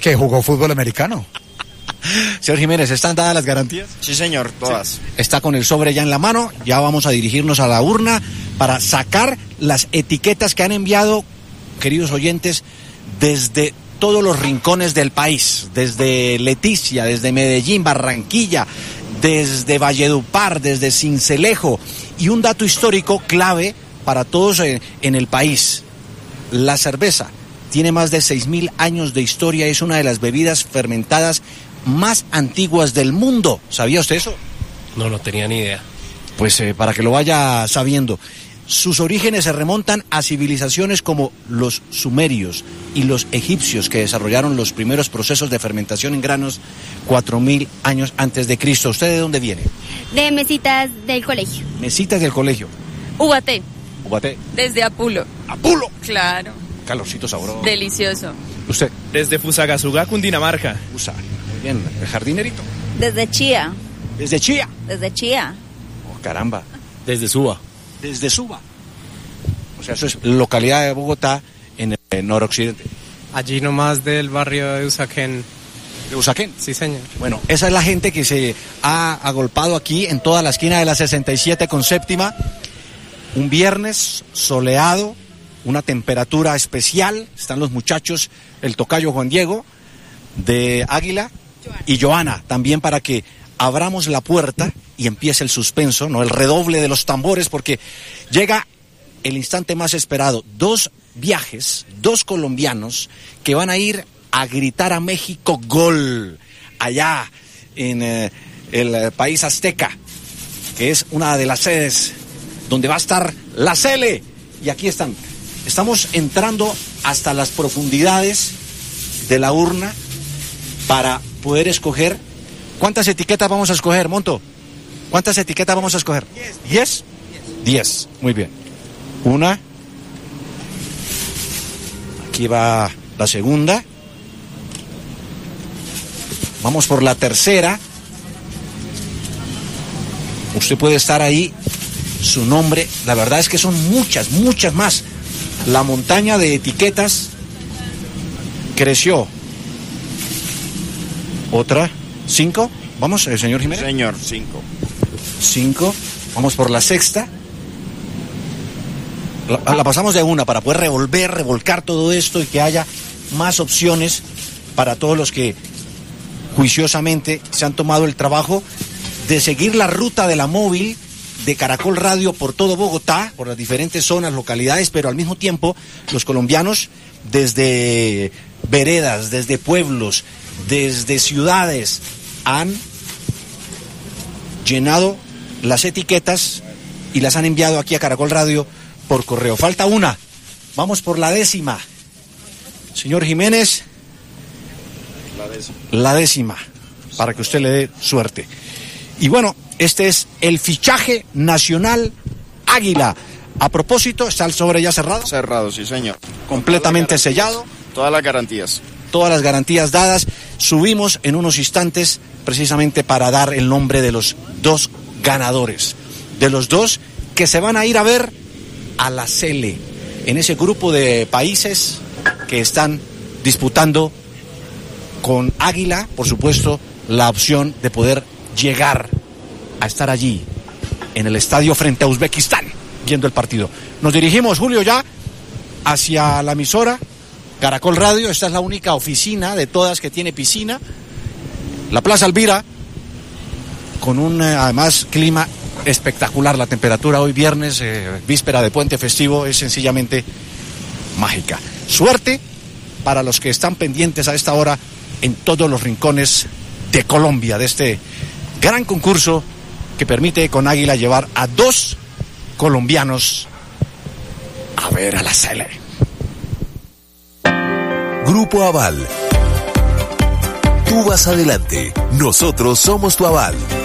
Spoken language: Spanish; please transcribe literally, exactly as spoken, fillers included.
Que jugó fútbol americano. Señor Jiménez, ¿están dadas las garantías? Sí, señor, todas. Sí. Está con el sobre ya en la mano, ya vamos a dirigirnos a la urna para sacar las etiquetas que han enviado, queridos oyentes, desde todos los rincones del país, desde Leticia, desde Medellín, Barranquilla, desde Valledupar, desde Sincelejo, y un dato histórico clave para todos en, en el país. La cerveza tiene más de seis mil años de historia, es una de las bebidas fermentadas más antiguas del mundo. ¿Sabía usted eso? No, no tenía ni idea. Pues eh, para que lo vaya sabiendo. Sus orígenes se remontan a civilizaciones como los sumerios y los egipcios, que desarrollaron los primeros procesos de fermentación en granos cuatro mil años antes de Cristo. ¿Usted de dónde viene? De Mesitas del colegio. Mesitas del colegio. Ubaté. Ubaté. Desde Apulo. Apulo. Claro. Calorcito sabroso. Delicioso. ¿Usted? Desde Fusagasugá, Cundinamarca. Fusa. Muy bien. ¿El jardinerito? Desde Chía. ¿Desde Chía? Desde Chía. Oh, caramba. Desde Suba. Desde Suba. O sea, eso es localidad de Bogotá en el, el noroccidente. Allí nomás del barrio de Usaquén. ¿De Usaquén? Sí, señor. Bueno, esa es la gente que se ha agolpado aquí en toda la esquina de la sesenta y siete con séptima. Un viernes soleado, una temperatura especial. Están los muchachos, el tocayo Juan Diego de Águila y Joana, también para que abramos la puerta y empiece el suspenso, ¿no? El redoble de los tambores, porque llega el instante más esperado. Dos viajes, dos colombianos que van a ir a gritar a México gol allá en eh, el eh, país azteca, que es una de las sedes donde va a estar la Cele. Y aquí están. Estamos entrando hasta las profundidades de la urna para poder escoger. ¿Cuántas etiquetas vamos a escoger, Monto? ¿Cuántas etiquetas vamos a escoger? Diez. ¿Diez? Diez. Muy bien. Una. Aquí va la segunda. Vamos por la tercera. Usted puede estar ahí. Su nombre. La verdad es que son muchas, muchas más. La montaña de etiquetas creció. Otra. ¿Cinco? ¿Vamos, eh, señor Jiménez? Señor, cinco. Cinco. Vamos por la sexta. La, la pasamos de una para poder revolver, revolcar todo esto y que haya más opciones para todos los que juiciosamente se han tomado el trabajo de seguir la ruta de la móvil de Caracol Radio por todo Bogotá, por las diferentes zonas, localidades, pero al mismo tiempo los colombianos desde veredas, desde pueblos, desde ciudades han llenado las etiquetas y las han enviado aquí a Caracol Radio por correo. Falta una. Vamos por la décima. Señor Jiménez. La décima. La décima, para que usted le dé suerte. Y bueno, este es el fichaje nacional Águila. A propósito, ¿está el sobre ya cerrado? Cerrado, sí, señor. Completamente sellado. Todas las garantías. Todas las garantías dadas. Subimos en unos instantes precisamente para dar el nombre de los dos ganadores. De los dos que se van a ir a ver a la Cele, en ese grupo de países que están disputando con Águila, por supuesto, la opción de poder llegar a estar allí, en el estadio frente a Uzbekistán, viendo el partido. Nos dirigimos, Julio, ya hacia la emisora Caracol Radio. Esta es la única oficina de todas que tiene piscina. La Plaza Alvira, con un, eh, además, clima espectacular. La temperatura hoy viernes, eh, víspera de puente festivo, es sencillamente mágica. Suerte para los que están pendientes a esta hora en todos los rincones de Colombia, de este gran concurso que permite con Águila llevar a dos colombianos a ver a la Cele. Grupo Aval. Tú vas adelante, nosotros somos tu aval.